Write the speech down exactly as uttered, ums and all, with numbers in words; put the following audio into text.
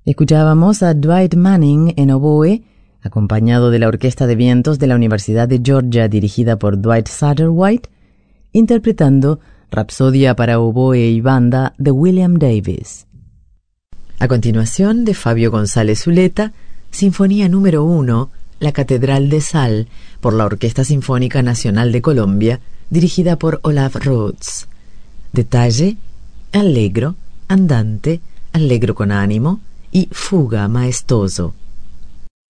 Escuchábamos a Dwight Manning en oboe, acompañado de la Orquesta de Vientos de la Universidad de Georgia dirigida por Dwight Satterwhite, interpretando Rapsodia para oboe y banda de William Davis. A continuación, de Fabio González Zuleta, Sinfonía número uno, La Catedral de Sal, por la Orquesta Sinfónica Nacional de Colombia, dirigida por Olaf Rhodes. Detalle: allegro, andante, allegro con ánimo y fuga maestoso.